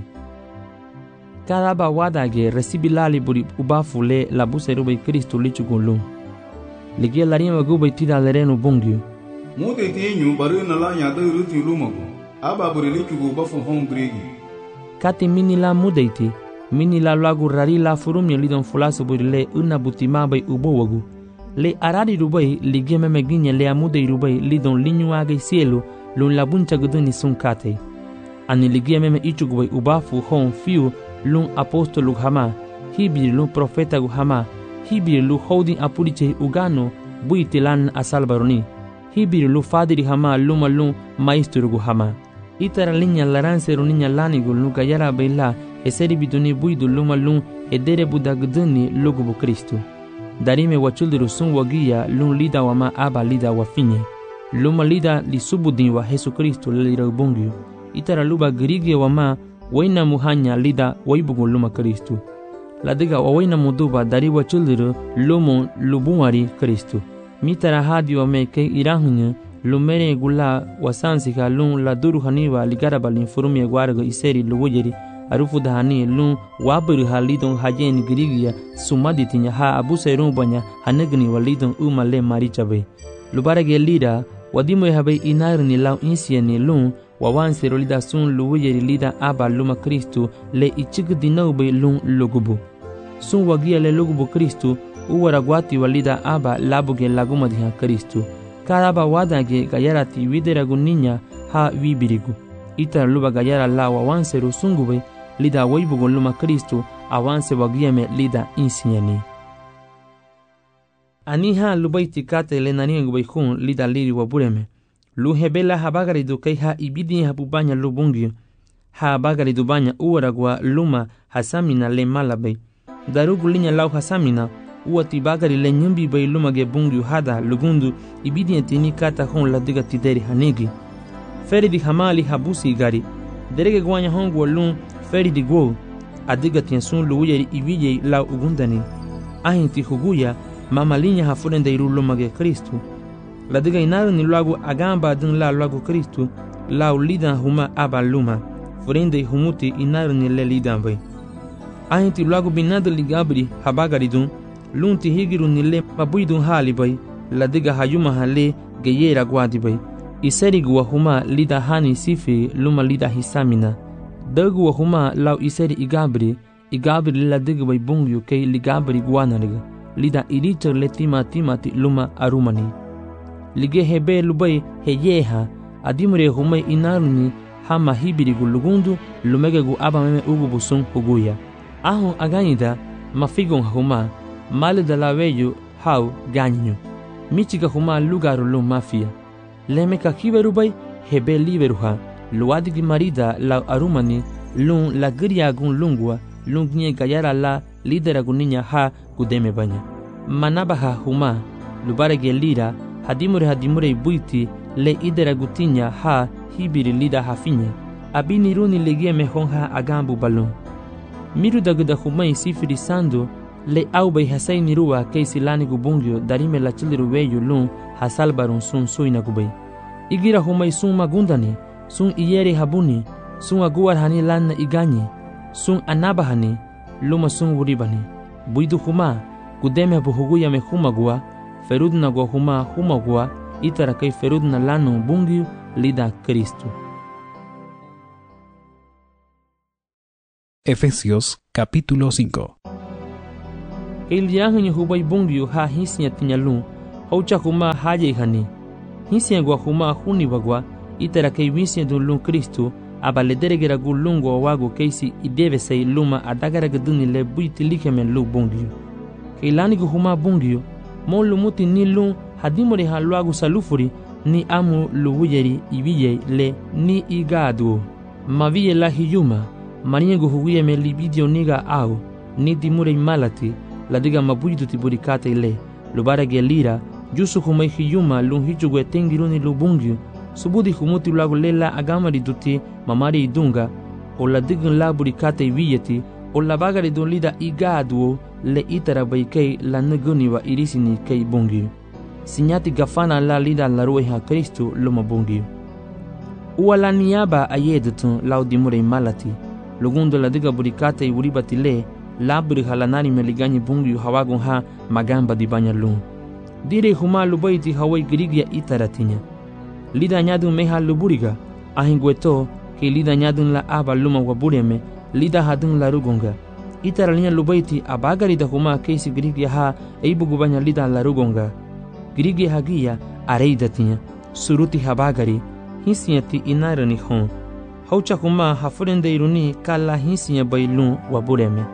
Cada ba wadage recibilali buri ubafu le labuserubay Kristo lichugulun. Ligia larima gubay tida lerenu bungyu. Mude tenyu baru na la nya dagru ti lumago. Aba buri lichugu ubafu hon gregi. Kati mini la mudeiti mini la lagu rari la furumye lidon fulasu buri le una butima bay ubowagu. Le arari rubai ligia memeginya le amudei rubai lidon linyu agay cielo lun labuncha guduni sun kate. Ani ligia meme ichugu bay ubafu hon fiu lun apostolu hama, hibiri lun profeta gu hama, hibiri lu holding apuliche ugano buitilan asalbaroni, hibiri lu fadiri hama luma lun maestro gu hama. Itara linya laransero ninya lanigu lu gayara baila eseri biduni buidu luma lun edere budagduni lugubu Kristo. Darime wachuldiru sun wagia lun lida wama aba lida wafinye. Luma lida li subudin wa Jesu Kristo lelira ubungyu. Itara luba grigia wama waina muhanya lida waibugu luma Kristo. Ladiga waina muduba dari wachuldiru lumu lubuari Kristo. Mitara hadi wame ke irahunya lumere gula wasansika lun la duru haniwa ligaraba linfurumye guarga iseri luwujeri arufu dahani lun waburu halidon hajen grigia sumaditinya ha abuserun banya hanegni walidon umale marichabe. Lubarage lida wadimo habe inarni lau insieni lun wawansero lida sun luwujeri lida aba luma Kristo le ichig dinaube lun lugubu. Sun wagia le lugubu Kristo uwaragwati walida aba labuge laguma diha Kristo. Karaba wadage gayarati wideragu ninya ha wibirigu. Ita luba gayara la wawanseru sungube lida waibugu luma Kristo awanse wagieme lida insinyani. Aniha lubaiti kate le naniengu baikun lida liri wabureme. Lu hebela habagaridu kai ha ibidi habubanya lubungyo. Ha bagaridu banya uwaragwa luma hasamina le malabay. Darugu linya lau hasamina uati bagari le nyumbi bay lumage bungyu hada lugundu ibidi etini kata hon la diga tideri hanigi. Feri di hamali habusi gari. Derege gwanya hongu lun feri di gwo. Adiga tiensun luuyeri ibije lau ugundani. Ahinti huguya mama linya hafurende iru lumage Kristo. La diga inaru ni lagu agamba dun la lagu Kristo lau lidan huma aba luma. Furende humuti inaru ni le lidan bay. Ahinti lagu binadu ligabri habagari dun lunti higiru nile mabuidun hali bay la diga hayuma hale geyera gwadi bay iseri wa huma lida hani sifi luma lida hisamina dagu wa huma lau iseri igabri la diga bay bungyu kay ligabri gwanariga lida iricha le timati luma arumani lige hebe lubay heyeha adimure huma inaruni hama hibirigu lugundu lumegegu abameme ugubusun huguya ahun aganyida mafigon huma Male da la veyu hau ganyu. Michiga huma lugaru lu mafia. Lemeka kiberubay hebe liberuha. Luadigi marida la arumani lun la giriagun lungwa lungnye gayara la lideragunya ha gudeme banya. Manabaha huma lubarege lira hadimure buiti le ideragutinya ha hibiri lida hafinye. Abini runi legie mehonha agambu balun. Miru daguda huma sifiri sando le aubay hasay nirua kay silani gubungyo darime la chiliru weyu lun hasalbarun sun suina gubay. Igira humay sun magundani, sun iyeri habuni, sun aguar hani lanna iganyi, sun anabahani, luma sun wuribani. Buidu huma, gudeme buhuguya me humagua, ferudna go humagua, itara kay ferudna lanu bungyu lida Kristo. Efesios capítulo 5. liangni hubai bungyu ha hisia tinyalun haucha kuma haje hani hisia gwa kuma huni bagwa itara kay wisia dun lun Kristo aba le deregera gulungo wago keisi ideve sei luma adagara gaduni le buiti likemen lu bungyu keilani gu huma bungyu mon lumuti ni lun hadimori ha luagu salufuri ni amu luwuyeri ibiye le ni igadu maviye la hiyuma maniengu huwiye me libidio niga au ni dimure malati la diga mabuidu tiburikate ile lubara gelira jusu kumai hiyuma lun hichugwe tengiruni lubungyu subudi humuti lagu lela agamari duti mamari idunga o la digun la burikate ibiyeti o la bagari dun lida igadu le itara baikei la naguni wa irisini kei bungyu sinyati gafana la lida la rueha Kristo luma bungyu uala niaba ayedutun laudimure malati lugundo la diga burikate iburibati le labri halanari meliganyi bungyu hawagun ha magamba di banyalun dire huma lubaiti hawai grigia itaratinya lida nyadun meha luburiga ahingweto ke lida nyadun la aba luma wabureme lida hadun la rugonga itaralinya lubaiti abagari da huma keisi grigia ha eibugu banya lida la rugonga grigia hagia areidatinya suruti habagari hisiati inarani hon haucha huma hafurende iruni kala hisia bailun wabureme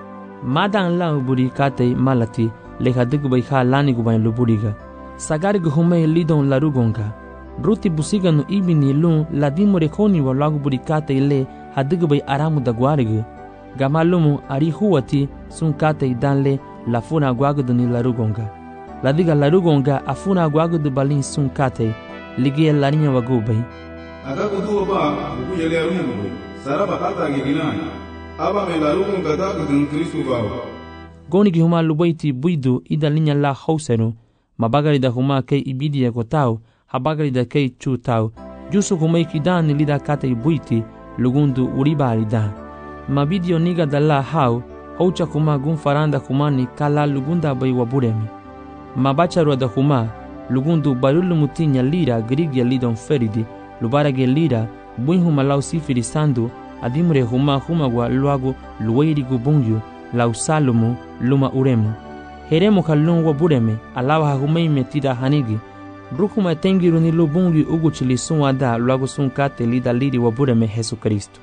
madan la buri kate malati le hadigu bai ha lani gu bai luburiga sagari gu hume lidon la rugonga ruti busiga no ibini lun la dimore khoni wa lagu buri kate ile hadigu bai aramu da gwarigu gamalumu ari huwati sun kate danle la funa gwaguduni la rugonga la diga la rugonga afuna gwagudu balin sun kate ligia larinya wagubai agagudu ba buku yele arungu saraba kata giginai aba me la rugonga da gudun Kristo bawo goni ki huma lubaiti buidu ida linya la hausero mabagari da huma kei ibidi ya kotao habagari da kei chu tao jusu huma ikidani lida kate ibuiti lugundu uribari da mabidio niga da la hau haucha huma gun faranda humani kala lugunda bai waburemi mabacharwa da huma lugundu barulu mutinya lira grigia lidon feridi lubarage lira buin huma lau sifiri sandu adimure huma wa luagu luwairi gubungyu lau salomu luma uremu heremu kalun wabureme alawa humei metida hanigi brukuma tengiru ni lubungi uguchili sunwada luagu sunkate lida liri wabureme Jesu Kristo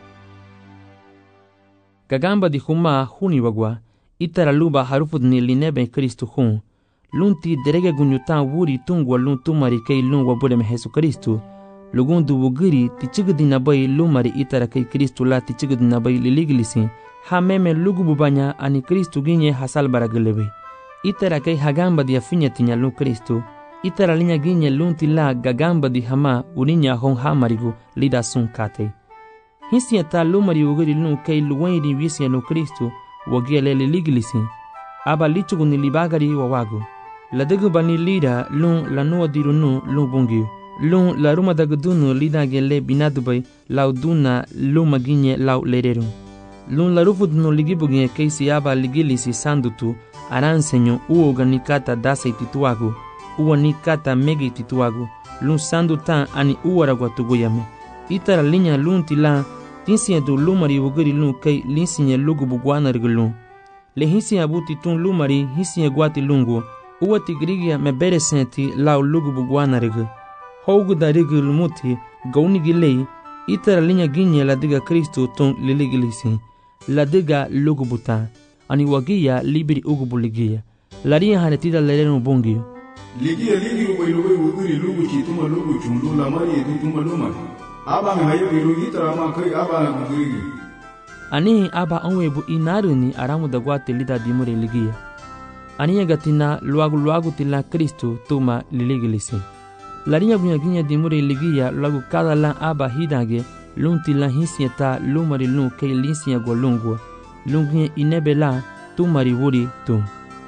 gagamba di huma huni wagwa itara luba harufud ni linebe Kristo hun lunti derege gunyutan wuri tungwa lun tumari kei lun wabureme Jesu Kristo lugundu wugiri tichigudina bai lumari itara kei Kristo la tichigudina bai liligilisi ha meme lugubu banya ani Kristo ginye hasal baragelebe itara kei hagamba di afinya tinya lun Kristo itara linya ginye lunti la gagamba di hama uninya hon hamarigu lida sun kate hisia ta lumari wugiri lun kei luwairi wisia lun Kristo wagiele liligilisi aba lichugu ni libagari wawagu ladegu bani lida lun lanua dirunu lun bungi lun la ruma dagudunu lida gele binadubai lauduna luma ginye lau lereru lun la rufudunu ligibuginye keisi aba ligilisi sandutu aransenyo uo ganikata dasa itituagu uo nikata megi itituagu lun sandutan ani uwaragwa tuguyame itara linya lun tila tinsiya du lumari wugiri lun kei linsinya lugubu guanarigu lun le hisiya buti tun lumari hisiya guati lungu uwa tigrigia mebere senti lau lugubu guanarigu hougu darigu lumuti gaunigi lei itara linya ginye la diga Kristo tun liligilisi la diga lugubuta ani wagia libiri ugubu ligia laria hanetida lerenu bungi ligia ligi ubayluwe wugiri lugu chituma lugu chundu la mari edutuma lumari aba me hayo lugu itara ma kai aba wugiri ani aba onwebu inaruni aramu da gwate lida dimure ligia ani gatina luagu tila Kristo tuma liligilisi laria bunyaginya dimure ligia luagu kada la aba hidage lunti la hisieta lumari lun kei linsia golungwa lungi inebela tumari wuri tum.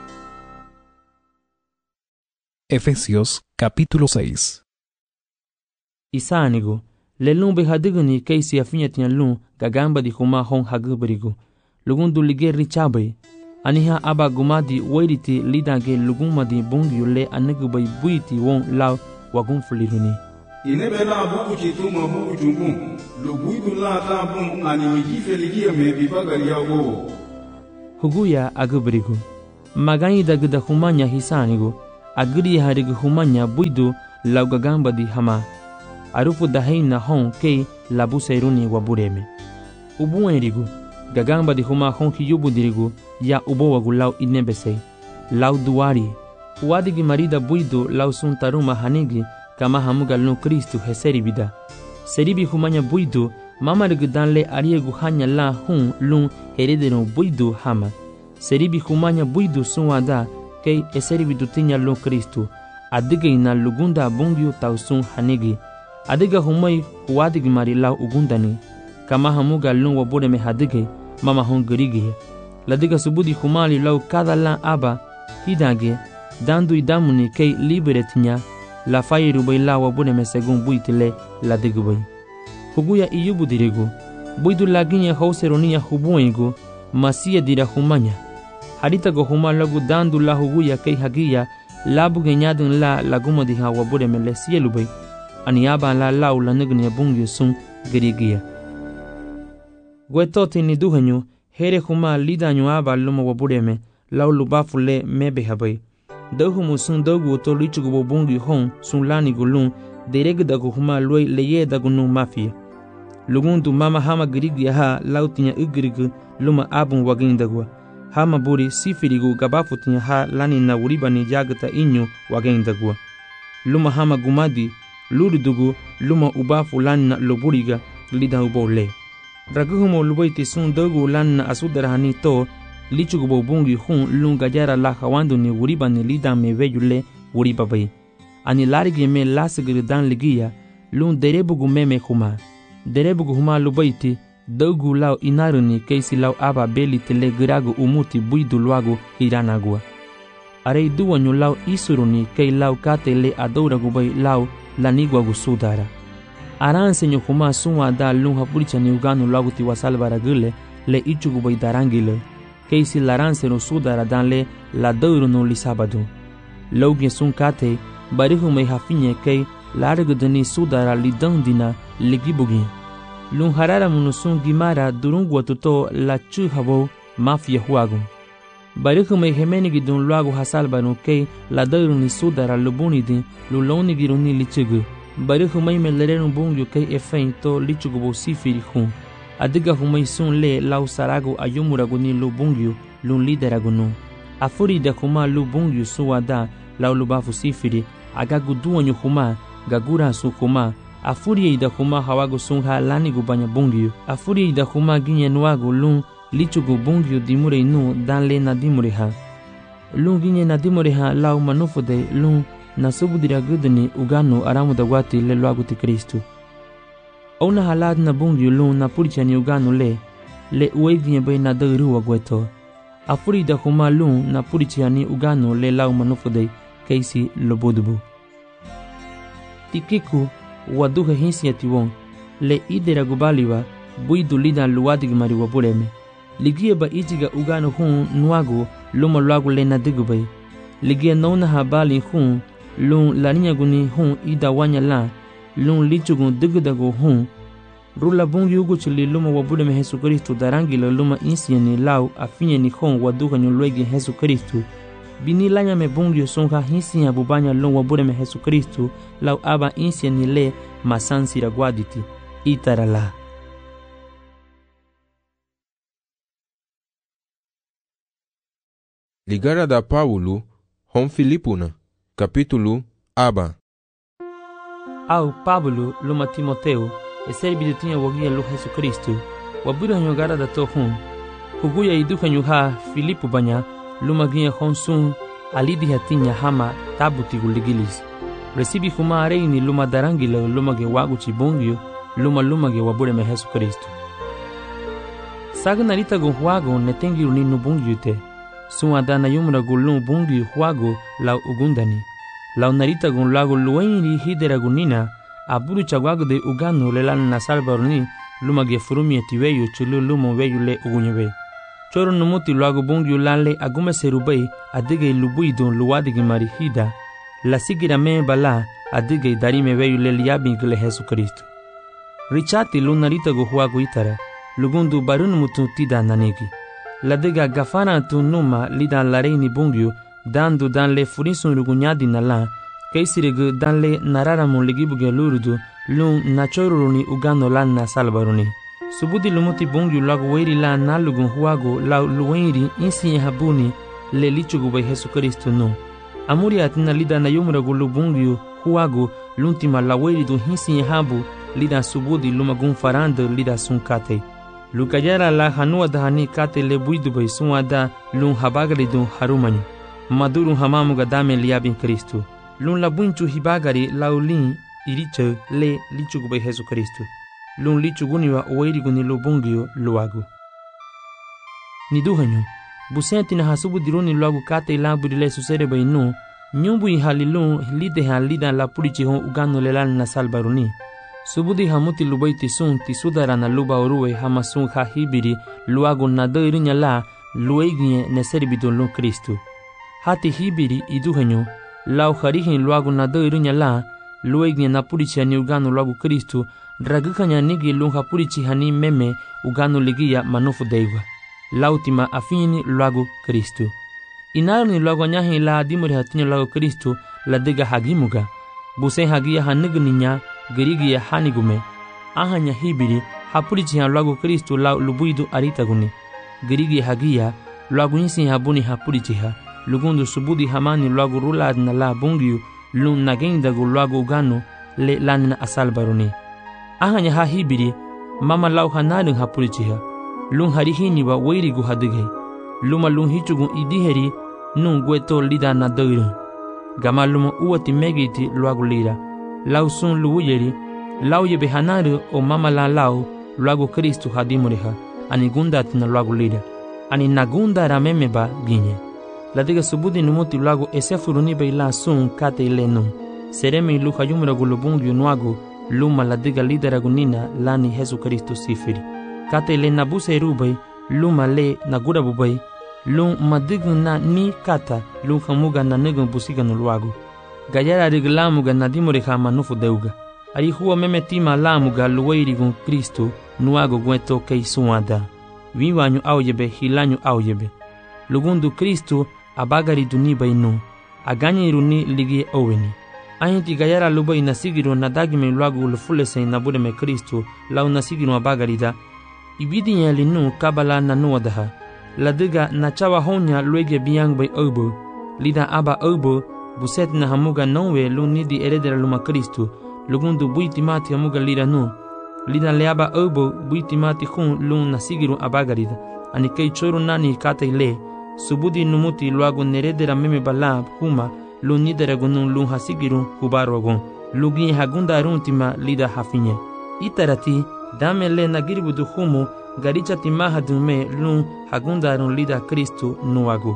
Efesios capítulo 6. Isanigo lelun be hadiguni kei si afinya tian lun gagamba di huma hon haguberigo lugundu ligeri chabe aniha aba gumadi wairiti lidage lugumadi bungi le anagubai buiti won law wagun fuliruni inebela buku chituma buku chungu luguidu la tabun ani mijife ligia me bibagari yago huguya aguberigo magani dagda humanya hisanigo agri harig humanya buidu laugagamba di hama arufu daheina hon ke labu seruni wabureme ubuenrigo gagamba di huma hon kiyubu dirigo ya ubowagu lau inebese lau duari uadigi marida buidu lau suntaruma hanigi kama hamuga lu Kristu heseribida seribi humanya buidu mamarig danle ariegu hanya la hun lun heredero buidu hama seribi humanya buidu sunwada kei eseribidu tinya lu Kristu adige ina lugunda bungyu tausun hanigi adiga humai uadigi mari lau ugundani kama hamuga lu wabureme hadige mama hon gerige ladiga subudi humali lau kada la aba hidage dandu idamuni kei liberetinya la fayiru bai la wabureme segun buitile ladigu bai huguya iyubu dirigu buidu laginya hauseronia hubuengu masia dira humanya harita go huma lagu dandu la huguya kei hagiya labu genyadun la laguma diha wabureme le sielu bai aniaba la lau la nignya bungyu sun gerigia gwetoti ni duhanyu here huma lidanyu aba luma wabureme lau lubafu le mebe habai dahumu sun dogu to lichugu bungyu hon sun lani gulun dereg dagu huma loi leye dagu nu mafia lugundu mama hama gerigia ha lau tinya ugrigu luma abun wagin dagwa hama buri sifirigu gabafu tinya ha lani na uribani jagata inyu wagin dagwa luma hama gumadi luridugu luma ubafu lani na loburiga lida ubole raguhumo lubaiti sun dogu lani na asudarahani to lichugu bungi hun lunga jara la hawandu ni uribani lida meveyule uribabai ani larigi me lasgir dan ligia lun derebugu meme huma derebugu huma lubaiti dogu lau inaruni keisi lau aba beli tele giragu umuti buidu luagu hiranagua arei duwanyu lau isuruni kei lau katele adouragu bai lau laniguagu sudara aransenyu huma sunwa da lun hapurichani uganu luagu tiwasalvaragule le ichugu bai darangile keisi laransenu sudara danle la dourunu lisabadu lauge sun kate barihu mai hafinye kei largudani sudara lidandina ligibugi lun harara munusun gimara durungwa tuto la chuhabo mafia huagu barihu mai hemenigi dun luagu hasalbanu kei la douruni sudara lubunidi luloni giruni lichugu barihu mai melerenu bungyu kei efein to lichugu sifiri hun adiga humai sun le lau saragu ayumuragu ni lubungyu lun lideragunu afuri da huma lubungyu suwada lau lubafu sifiri agagu duwanyu huma gagura su huma afuri ida huma hawagu sun ha lani gubanya bungyu afuri ida huma ginye nuagu lun lichugu bungyu dimure nu dan le na dimure ha lun ginye na dimure ha lau manufude lun nasubudira gudni uganu aramu dagwati le luagu ti Kristu ona halad na bungyu lun na purichani uganu le ueginye bai na dagruwa gweto afuri da huma lun na purichani uganu le lau manufude keisi lobodubu tikiku waduhe hinsiati won le idera gubaliwa buidu lida luwadig mari wabuleme ligie ba ijiga uganu hun nuagu luma luagu le na digubai ligie nona habali hun lun laninya guni hun ida wanya la lun lichugun digudagu hun rula bungi ugu chili luma wabuleme Jesu Kristu darangila luma insiani lau afinye ni hon waduha nyulwegi Jesu Kristu bini lanya me bungi songa hinsiya bubanya lun wabuleme Jesu Kristu lau aba insiani le masansi ragwaditi itarala Ligara da Paulo hon Filipuna capítulo aba au Pablo luma Timoteo eserbidu tinha wagia lu Jesu Kristu wabura nyogara da to hun huguya iduka nyuha Filipu banya luma ginha honsun alidi hatinya hama tabuti guligilis resibi huma areini luma darangila luma ge wagu chibongyo luma ge wabure me Jesu Kristu sagnarita gon huago netengiru ni nubungyute sun adana yumra gulun bungyu huago lau ugundani lau narita gon lago luenri hidera gunina aburu chagwago de uganu lelan na salbaruni luma ge furumi etiweyu chulu luma weyu le ugunyebe choro numuti lago bungyu lanle agume serubei adige lubuidon luwadigi marihida la sigira me bala adige darime weyu le liabi gile Jesu Kristu richati lunarita go huago itara lugundu barun mutu tida nanegi ladega gafana tu numa lida lareni bungyu dandu dan le furisun rugunyadi na la kaisiregu dan le nararamu ligibuge lurudu lun nachoruruni ugano lan na salbaruni subudi lumuti bungyu lagu weiri la nalugun huago la luweiri insi habuni le lichugu by Jesu Kristo no amuri atina lida na yumragu lubungyu huago luntima la weiri du hinsi habu lida subudi lumagun farando lida sunkate lukajara la hanua dahani kate le buidu by suada lun habagari du harumanyu maduru hamamu gadame liabin Kristo lun la bunchu hibagari laulin iriche le lichugu by Jesu Kristo lun lichuguni wa oeriguni lubungyo luagu niduhanyu busenti na hasubu diruni luagu kate laburile susere by no nyumbu ihalilun lide halida la purichi hon ugano lelan na salbaruni subudi hamuti lubaiti sun tisudara na luba orue hamasun ha hibiri luagu na doirinya la lueginye neseribidon lun Kristo hati hibiri iduhanyu lau harihin luagu na doirinya la lueginye na purichi hani ugano luagu Kristo dragukanya nigi lun ha purichi hani meme ugano ligia manufu deiwa lautima afini luagu Kristo inarni luagu nyahi la dimuri hatinya luagu Kristo la dega hagimuga busen hagia hanigninya gerigia hanigume ahanya hibiri hapurichi han luagu Kristo la lubuidu aritaguni gerigia hagia luagu insi habuni hapurichi ha lugundu subudi hamani luagu rulad na la bungyu lun nagendagu luagu ugano le lanina asalbaruni ahanya ha hibiri mama lau hanadun hapurichi ha lun harihini wa weirigu hadige luma lun hichugun idiheri nun gueto lida na doirun gama luma uwati megiti luagu lira lau sun luuyeri lau yebe hanaru o mama la lau luagu Kristo hadimuriha ani gundatina luagu lira ani nagunda ramemeba ginye ladiga subudi numuti luagu esefuruni beila sun kate ilenun seremi luha yumragu lubungyu nuagu luma ladiga lideragu nina lani Jesu Kristo sifiri kate le nabuse rubai luma le nagura bubai lum madigun na ni kata lum hamuga na negun busiga no luagu gayara riglamuga na dimore hama nufu deuga ari huwa memetima lamuga luweirigun Kristo nuago gueto kei suada viwanyu auyebe hilanyu auyebe lugundu Kristo abagari duniba inu aganye iruni ligi oweni ahinti gayara lubai nasigiro na dagime luagu lufulese na budeme Kristo lau nasigiro abagarida ibidi yalinu kabala na nuadaha ladiga na chawa honya luege biang by obo lida aba obo buset na hamuga nowe lunidi eredera luma Kristo lugundu buitimati hamuga lida no lida leaba obo buitimati hun lun nasigiru abagarida ani kei choru nani kate le subudi numuti luagu neredera meme balab huma lunidera gunun lun hasigiru hubarogon lugi hagunda runtima lida hafinye itarati dame le nagiribudu humu garicha timaha dume lun hagundarun lida Kristo nuagu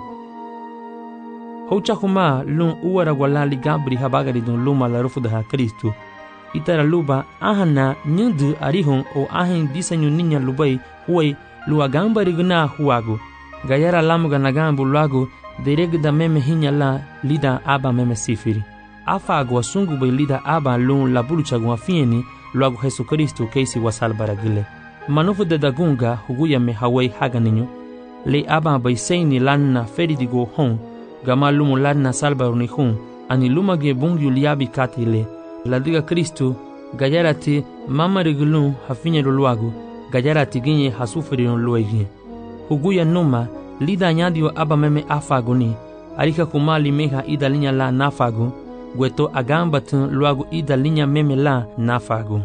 houcha huma lun uwara walali gabri habagari dun luma la rufudaha Kristo itara luba ahana nyudu arihon o ahin disenyu ninya lubai huai luagambari guna huagu gayara lamuga nagambu luagu deregda meme hinya la lida aba meme sifiri afagu wasungu bai lida aba lun labuluchagu afieni luagu Jesu Kristo keisi wasalbaragile manufu de dagunga huguya me hawai haganinyo le aba bai seini lanna feridigo hon gama lumu lanna salbaruni hun ani lumage bungyu liabi katile ladiga Kristo gayarati mama rigulun hafinya luagu gayarati ginye hasufirin luegi huguya numa lida nyadio aba meme afaguni arika kumali meha idalinya la nafagu gueto agambatun luagu idalinya meme la nafagu.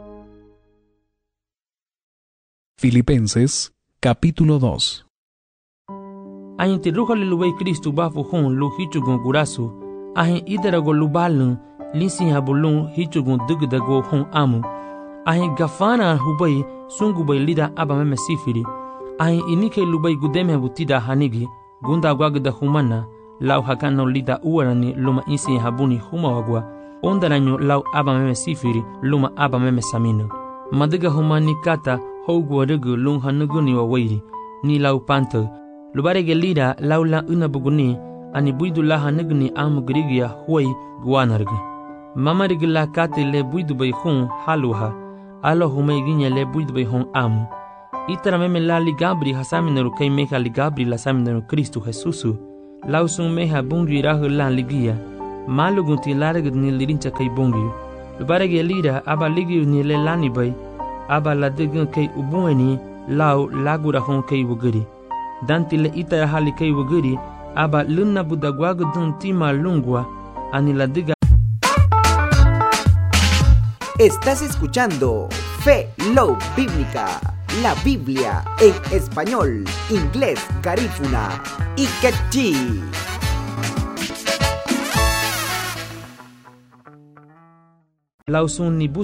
Filipenses capítulo 2. Ahin tiruha luwei Kristo bafu hun lu hichugun gurasu ahin idarago lubalun linsin habulun hichugun dugdago hun amu ahin gafana hubai sungubai lida aba meme sifiri ahin inike lubai gudeme butida hanigi gunda gwagda humana lau hakano lida uwarani luma insin habuni huma wagwa ondaranyo lau aba meme sifiri luma aba meme samino madiga humani kata hogwa rugu lung hanuguni wa wairi ni lau panto lubarege lida lau la unabuguni ani buidu la hanuguni amu grigia huai guanargi mama rigla kate le buidu bay hun haluha alo humay ginya le buidu bay hun amu Itara meme la ligabri hasaminero kay meha ligabri la saminero Cristo Jesusu. Lausun meha bungi rahu lan ligia. Malugun ti laragud ni lirincha kay bungi. Lubarage lira aba ligi ni le lani bay. Aba la degun kay ubueni lau lagura hon kay wuguri. Danti le ita hali kay wuguri aba lunna budagwagu dun tima lungwa ani la diga. Estás escuchando Fe Love Bíblica, la Biblia en español, inglés, garífuna y quechí. Lausun ni